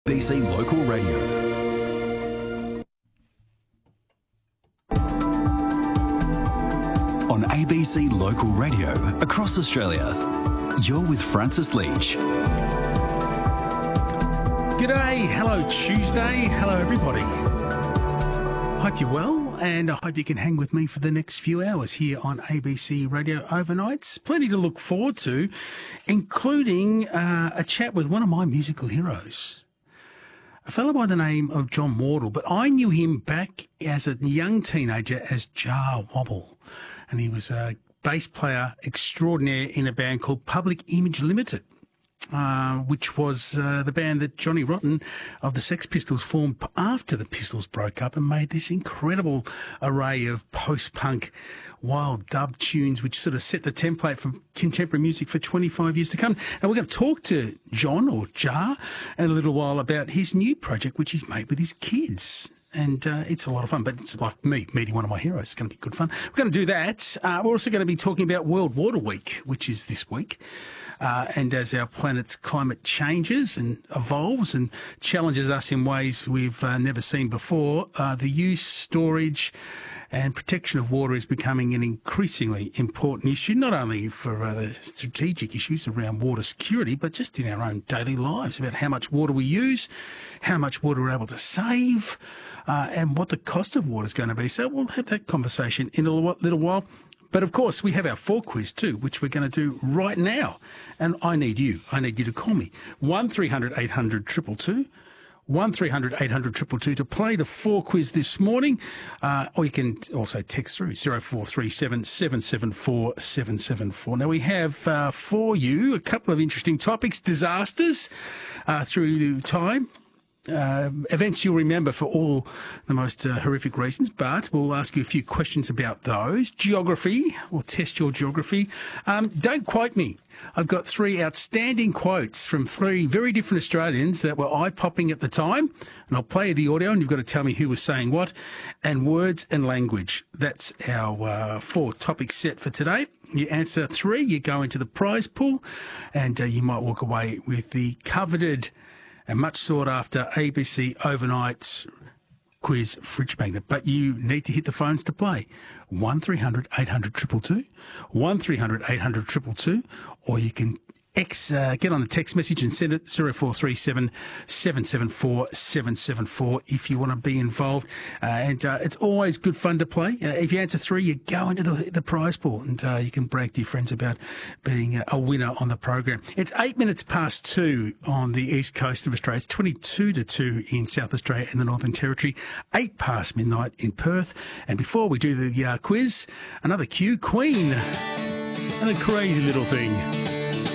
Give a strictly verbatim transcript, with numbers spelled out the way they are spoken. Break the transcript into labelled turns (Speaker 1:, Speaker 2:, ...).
Speaker 1: B C Local Radio. On A B C Local Radio across Australia, you're with Francis Leach.
Speaker 2: G'day, hello Tuesday, hello everybody. Hope you're well, and I hope you can hang with me for the next few hours here on A B C Radio Overnights. Plenty to look forward to, including uh, a chat with one of my musical heroes, a fellow by the name of John Wardle, but I knew him back as a young teenager as Jar Wobble, and he was a bass player extraordinaire in a band called Public Image Limited. Uh, which was uh, the band that Johnny Rotten of the Sex Pistols formed after the Pistols broke up and made this incredible array of post-punk wild dub tunes which sort of set the template for contemporary music for twenty-five years to come. And we're going to talk to John, or Jar, in a little while about his new project which he's made with his kids. And uh, it's a lot of fun, but it's like me meeting one of my heroes. It's going to be good fun. We're going to do that. Uh, we're also going to be talking about World Water Week, which is this week. Uh, and as our planet's climate changes and evolves and challenges us in ways we've uh, never seen before, uh, the use, storage and protection of water is becoming an increasingly important issue, not only for uh, the strategic issues around water security, but just in our own daily lives, about how much water we use, how much water we're able to save, uh, and what the cost of water is going to be. So we'll have that conversation in a little while. But of course, we have our four quiz too, which we're going to do right now. And I need you. I need you to call me. one three hundred eight hundred two two two. one three hundred eight hundred two two two to play the four quiz this morning. Uh, or you can also text through zero four three seven seven seven four seven seven four. Now, we have uh, for you a couple of interesting topics. Disasters uh, through time. Uh, events you'll remember for all the most uh, horrific reasons, but we'll ask you a few questions about those. Geography, we'll test your geography. Um, don't quote me. I've got three outstanding quotes from three very different Australians that were eye-popping at the time, and I'll play you the audio, and you've got to tell me who was saying what. And words and language. That's our uh, four topic set for today. You answer three, you go into the prize pool, and uh, you might walk away with the coveted and much sought after A B C Overnights quiz fridge magnet. But you need to hit the phones to play. one three hundred eight hundred two two two, one three hundred eight hundred two two two, or you can X, uh, get on the text message and send it zero four three seven seven seven four seven seven four if you want to be involved. Uh, and uh, it's always good fun to play. Uh, if you answer three, you go into the, the prize pool, and uh, you can brag to your friends about being a, a winner on the program. It's eight minutes past two on the east coast of Australia. It's twenty-two to two in South Australia and the Northern Territory. Eight past midnight in Perth. And before we do the uh, quiz, another cue, Queen. And a crazy little thing.